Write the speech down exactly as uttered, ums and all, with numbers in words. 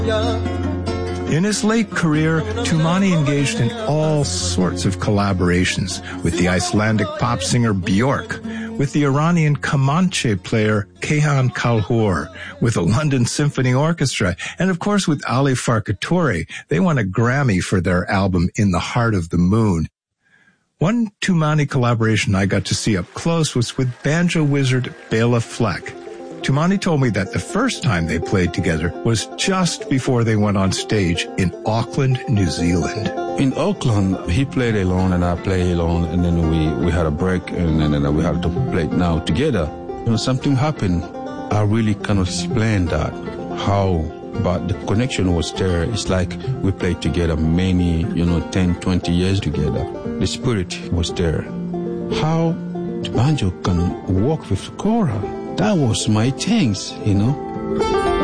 In his late career, Toumani engaged in all sorts of collaborations with the Icelandic pop singer Björk, with the Iranian Kamanche player Kayhan Kalhour, with the London Symphony Orchestra, and of course with Ali Farkatori. They won a Grammy for their album In the Heart of the Moon. One Toumani collaboration I got to see up close was with banjo wizard Bela Fleck. Toumani told me that the first time they played together was just before they went on stage in Auckland, New Zealand. In Auckland, he played alone and I played alone, and then we, we had a break, and then we had to play now together. You know, something happened. I really cannot explain that, how, but the connection was there. It's like we played together many, you know, ten, twenty years together. The spirit was there. How the banjo can work with choral, that was my things, you know.